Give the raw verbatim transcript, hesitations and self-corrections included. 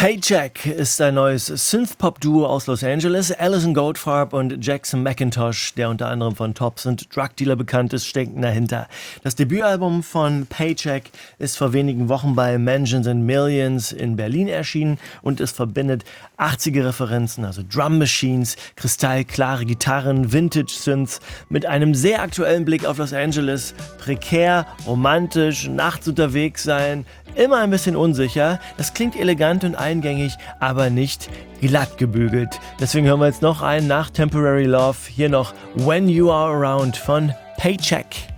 Paycheck ist ein neues Synth-Pop-Duo aus Los Angeles. Alison Goldfarb und Jackson McIntosh, der unter anderem von Tops und Drug Dealer bekannt ist, stecken dahinter. Das Debütalbum von Paycheck ist vor wenigen Wochen bei Mansions and Millions in Berlin erschienen und es verbindet achtziger-Referenzen, also Drum Machines, kristallklare Gitarren, Vintage-Synths mit einem sehr aktuellen Blick auf Los Angeles. Prekär, romantisch, nachts unterwegs sein, immer ein bisschen unsicher. Das klingt elegant und eingängig, aber nicht glatt gebügelt. Deswegen hören wir jetzt noch einen nach Temporary Love. Hier noch When You Are Around von Paycheck.